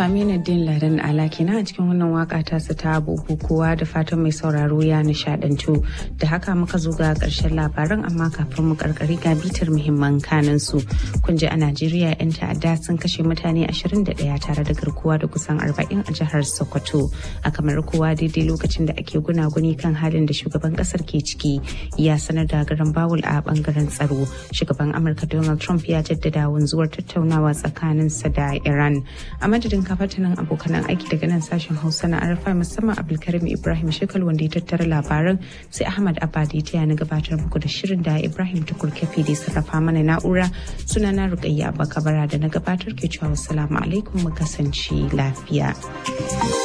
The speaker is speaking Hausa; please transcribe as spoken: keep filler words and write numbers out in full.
Aminuddin Ladan Ala kenan a cikin wannan waka ta su ta bukukuwa da fatan mai sauraro ya nishadantu. Da haka muka zo ga ƙarshen labaran amma kafin mu karkari ga bitar muhimman kanan su. Kun ji a Najeriya 'yan ta'adda sun kashe mutane ashirin da ɗaya tare da garkuwa da kusan arba'in a jihar Sokoto. A kamar kowa daidai lokacin da ake gunaguni kan halin da shugaban kasar ke ciki ya sanar da garan bawul a bangaren tsaro. Shugaban Amurka Donald Trump ya jaddada wanzuwar tattaunawa tsakaninsa da Iran. A madadin kafatanin abokanan aiki daga nan sashen Hausa na Arfa musamman Abdulkarim Ibrahim Shekal wanda ya tattara labaran sai Ahmad Abadi ta yana gabatar muku da shirin da Ibrahim Tukurkefi da sarrafa mana na'ura sunana Rukayya Bakabara da na gabatar ke cewa wassalamu alaikum mu kasance lafiya.